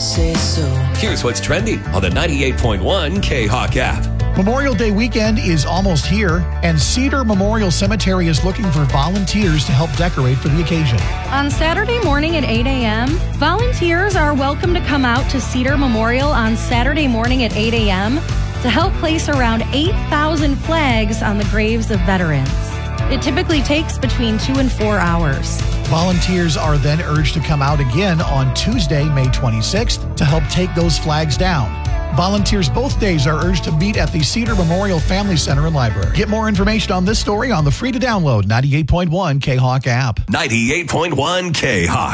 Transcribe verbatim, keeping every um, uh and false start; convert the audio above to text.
say so. Here's what's trending on the ninety-eight point one K-Hawk app. Memorial Day weekend is almost here, and Cedar Memorial Cemetery is looking for volunteers to help decorate for the occasion. On Saturday morning at eight a.m., volunteers are welcome to come out to Cedar Memorial on Saturday morning at eight a.m. to help place around eight thousand flags on the graves of veterans. It typically takes between two and four hours. Volunteers are then urged to come out again on Tuesday, May twenty-sixth, to help take those flags down. Volunteers both days are urged to meet at the Cedar Memorial Family Center and Library. Get more information on this story on the free-to-download ninety-eight point one K-Hawk app. ninety-eight point one K-Hawk.